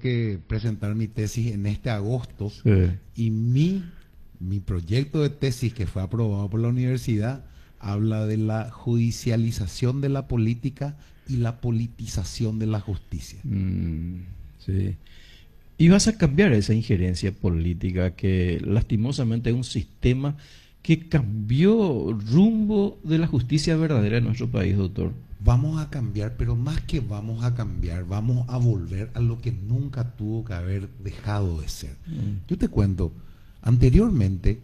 que presentar mi tesis en este agosto Sí. y mi proyecto de tesis que fue aprobado por la universidad habla de la judicialización de la política y la politización de la justicia. Sí. Y vas a cambiar esa injerencia política que lastimosamente es un sistema que cambió rumbo de la justicia verdadera en nuestro país, doctor. Vamos a cambiar, pero más que vamos a cambiar, vamos a volver a lo que nunca tuvo que haber dejado de ser. Yo te cuento, anteriormente,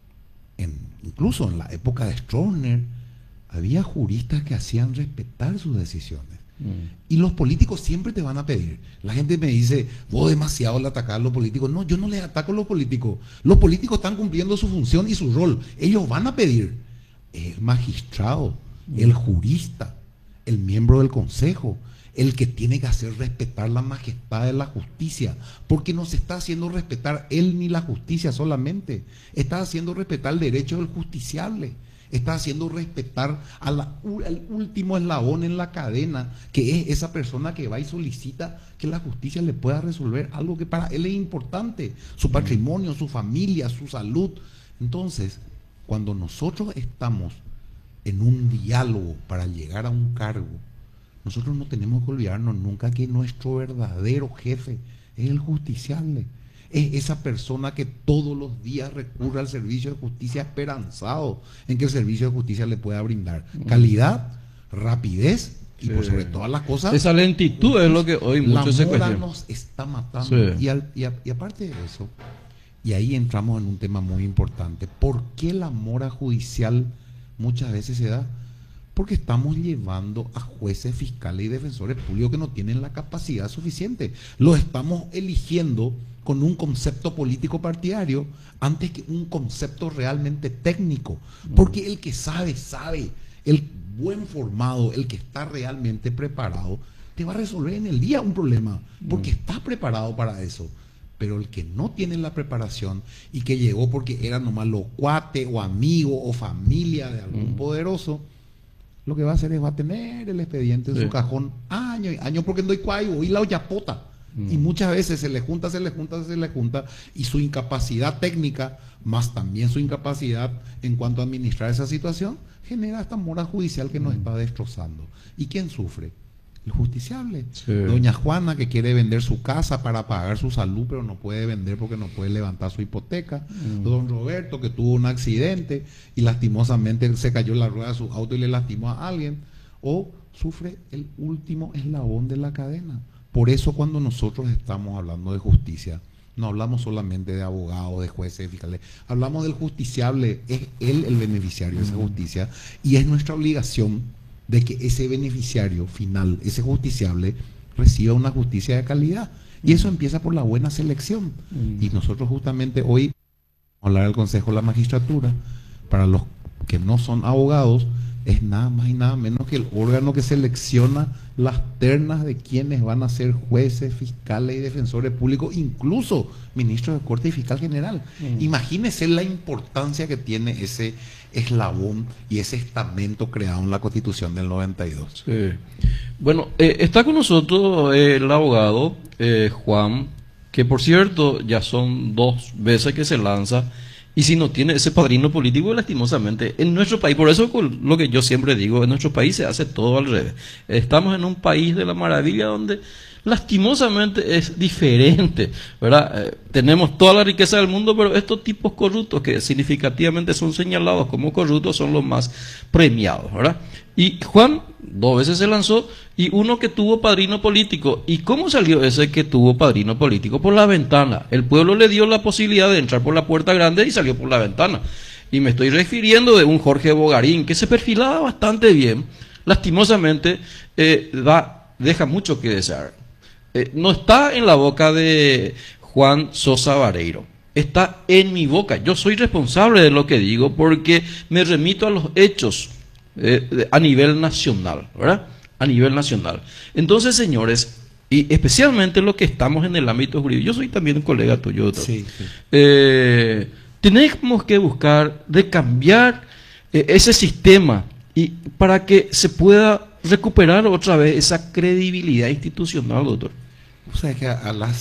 incluso en la época de Stroessner, había juristas que hacían respetar sus decisiones. Y los políticos siempre te van a pedir. La gente me dice, vos demasiado le atacás a los políticos. No, yo no les ataco a los políticos. Los políticos están cumpliendo su función y su rol. Ellos van a pedir. El magistrado, el jurista, el miembro del consejo, el que tiene que hacer respetar la majestad de la justicia, porque no se está haciendo respetar él ni la justicia solamente, está haciendo respetar el derecho del justiciable, está haciendo respetar al último eslabón en la cadena, que es esa persona que va y solicita que la justicia le pueda resolver algo que para él es importante, su patrimonio, su familia, su salud. Entonces, cuando nosotros estamos en un diálogo para llegar a un cargo, nosotros no tenemos que olvidarnos nunca que nuestro verdadero jefe es el justiciable. Es esa persona que todos los días recurre al servicio de justicia esperanzado en que el servicio de justicia le pueda brindar calidad, rapidez y por sobre todas las cosas. Esa lentitud es lo que hoy muchos se cuestionan. La mora nos está matando. Sí. Y aparte de eso, y ahí entramos en un tema muy importante. ¿Por qué la mora judicial muchas veces se da? Porque estamos llevando a jueces, fiscales y defensores públicos que no tienen la capacidad suficiente. Los estamos eligiendo con un concepto político partidario antes que un concepto realmente técnico. Porque el que sabe, sabe. El buen formado, el que está realmente preparado, te va a resolver en el día un problema, porque está preparado para eso. Pero el que no tiene la preparación y que llegó porque era nomás lo cuate o amigo o familia de algún poderoso, lo que va a hacer es va a tener el expediente en su cajón año y año, porque no hay cuayo y la ollapota. Y muchas veces se le junta, y su incapacidad técnica, más también su incapacidad en cuanto a administrar esa situación, genera esta mora judicial que nos está destrozando. ¿Y quién sufre? El justiciable. Sí. Doña Juana, que quiere vender su casa para pagar su salud, pero no puede vender porque no puede levantar su hipoteca. Don Roberto, que tuvo un accidente y lastimosamente se cayó la rueda de su auto y le lastimó a alguien. O sufre el último eslabón de la cadena. Por eso cuando nosotros estamos hablando de justicia, no hablamos solamente de abogados, de jueces, de fiscales, hablamos del justiciable, es él el beneficiario de esa justicia, y es nuestra obligación de que ese beneficiario final, ese justiciable, reciba una justicia de calidad. Y eso empieza por la buena selección. Y nosotros justamente hoy vamos a hablar del Consejo de la Magistratura. Para los que no son abogados, es nada más y nada menos que el órgano que selecciona las ternas de quienes van a ser jueces, fiscales y defensores públicos, incluso ministros de Corte y Fiscal General. Imagínese la importancia que tiene ese eslabón y ese estamento creado en la Constitución del 92. Sí. Bueno, está con nosotros el abogado Juan, que por cierto ya son 2 veces que se lanza. Y si no tiene ese padrino político, lastimosamente, en nuestro país, por eso lo que yo siempre digo, en nuestro país se hace todo al revés. Estamos en un país de la maravilla donde lastimosamente es diferente, ¿verdad? Tenemos toda la riqueza del mundo, pero estos tipos corruptos que significativamente son señalados como corruptos son los más premiados, ¿verdad? Y Juan 2 veces se lanzó y uno que tuvo padrino político. ¿Y cómo salió ese que tuvo padrino político? Por la ventana. El pueblo le dio la posibilidad de entrar por la puerta grande y salió por la ventana. Y me estoy refiriendo de un Jorge Bogarín que se perfilaba bastante bien. Lastimosamente deja mucho que desear. No está en la boca de Juan Sosa Vareiro, está en mi boca. Yo soy responsable de lo que digo porque me remito a los hechos a nivel nacional, ¿verdad? A nivel nacional. Entonces, señores, y especialmente los que estamos en el ámbito jurídico, yo soy también un colega tuyo, doctor. Sí, sí. Tenemos que buscar de cambiar ese sistema y para que se pueda recuperar otra vez esa credibilidad institucional, doctor. O sea, que a las